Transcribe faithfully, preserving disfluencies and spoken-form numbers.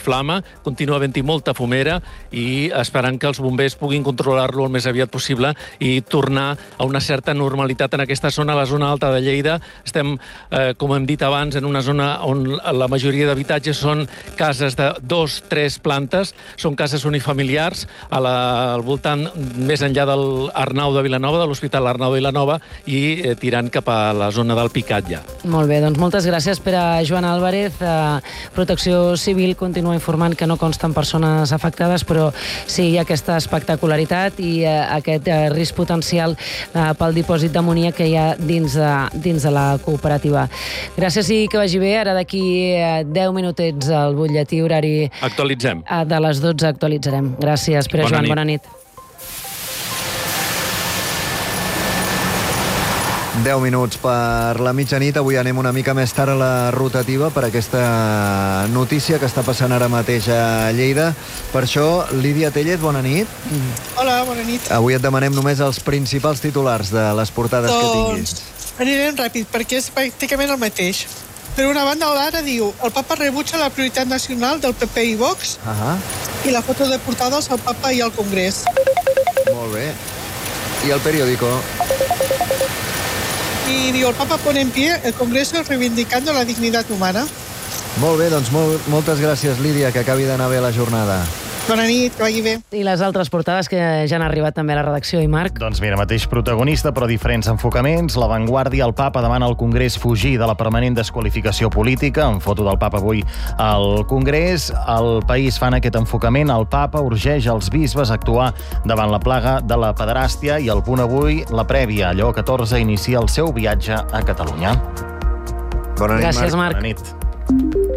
flama, continua havent-hi molta fumera i esperant que els bombers puguin controlar-lo el més aviat possible i tornar a una certa normalitat en aquesta zona, la zona alta de Lleida. Estem, eh, com hem dit abans, en una zona on la majoria d'habitatges són cases de dos, tres plantes, són cases unifamiliars a la, al voltant, més enllà de l'Arnau de Vilanova, de l'Hospital Arnau de Vilanova, i eh, tirant cap a la zona del Picat ja. Molt bé, doncs moltes gràcies per a Joan Álvarez. Eh, Protecció Civil continua informant que no consten persones afectades, però sí hi ha aquesta espectacularitat i eh, aquest eh, risc potencial eh, pel dipòsit d'amoníac que hi ha dins de, dins de la cooperativa. Gràcies i que vagi bé. Ara d'aquí eh, deu minutets al butlletí horari Actualitzem. eh, de les dotze actualitzarem. Gràcies, Pere Joan, bona nit. deu minuts per la mitjanit. Avui anem una mica més tard a la rotativa per aquesta notícia que està passant ara mateix a Lleida. Per això, Lídia Tellez, bona nit. Hola, bona nit. Avui et demanem només els principals titulars de les portades doncs, que tinguis. Anirem ràpid, perquè és pràcticament el mateix. Per una banda, l'Ara diu el papa rebutja la prioritat nacional del P P i Vox uh-huh. i la foto de portada és el papa i el Congrés. Molt bé. I el periòdico? Y digo, el Papa pone en pie el Congreso reivindicando la dignidad humana. Molt bé, doncs molt, moltes gràcies, Lídia, que acabi d'anar bé la jornada. Bona nit, que vagi bé. I les altres portades que ja han arribat també a la redacció. I Marc? Doncs mira, mateix protagonista, però diferents enfocaments. La Vanguardia, el papa demana al Congrés fugir de la permanent desqualificació política, en foto del papa avui al Congrés. El País fan aquest enfocament. El papa urgeix els bisbes a actuar davant la plaga de la pederàstia. I el Punt avui, la prèvia. Lleó catorze inicia el seu viatge a Catalunya. Bona nit, Gràcies, Marc. Bona nit.